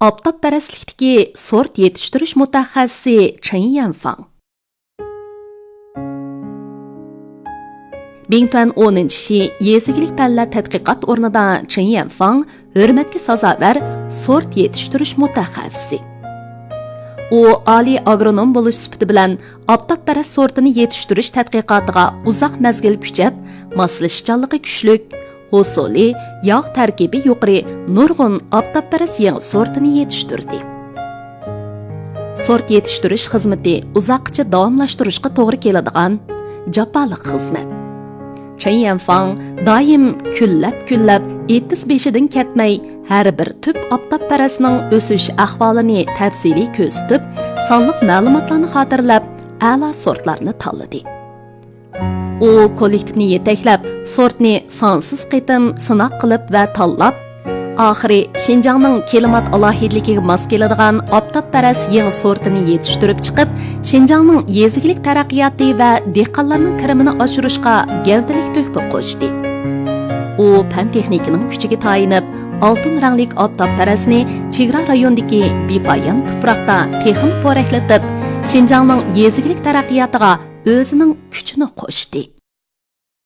Obdobparastlikdagi sort yetiştirish mutaxassisi Chen Yanfang. Bingtuan 10-shi yezigilik fanlar tadqiqot o'rnida Chen Yanfang hurmatga sazovar sort yetiştirish mutaxassisi. U oliy agronom bo'lish sifati bilan obdobparast sortini yetiştirish tadqiqotiga uzoq mazgil kuchab, moslashchanligi kuchlik, hosuli, yog' tarkibi yuqori nurg'un obdobparast yangi sortini yetishtirdi. Sort yetiştirish xizmati uzoqcha davomlashtirishga to'g'ri keladigan jafoliq xizmat. Chen Yanfang doim kunlab etis beshidan ketmay har bir tüp obdobparastning o'sish ahvolini tafsiliy ko'rsatib, sonliq ma'lumotlarni xotirlab, a'lo sortlarni tanladi. U kollektivni yetaklab, sortni sonsiz qitim sinaq qilib va tanlab, oxiri Xinjiangning klimat alohidligiga mos keladigan obdobparast yangi sortini yetishtirib chiqib, Xinjiangning yezigilik taraqqiyoti va dehqonlarning kirimini oshirishga gavdalik tuhfa qo'shdi. U fan texnikaning kuchiga tayinib, oltin ranglik obdobparastni chegara rayondagi bepoyon tuproqda texnik po'raklatib, Xinjiangning yezigilik taraqqiyotiga o'zining kuchini qo'shdi.